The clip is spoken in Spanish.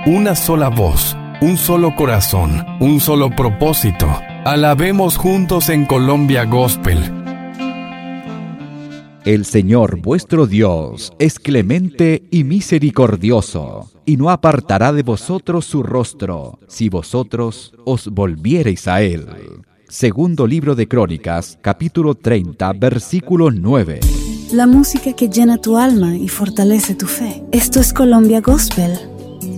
una sola voz, un solo corazón, un solo propósito. Alabemos juntos en Colombia Gospel. El Señor vuestro Dios es clemente y misericordioso, y no apartará de vosotros su rostro, si vosotros os volviereis a Él. Segundo libro de Crónicas, capítulo 30, versículo 9. La música que llena tu alma y fortalece tu fe. Esto es Colombia Gospel.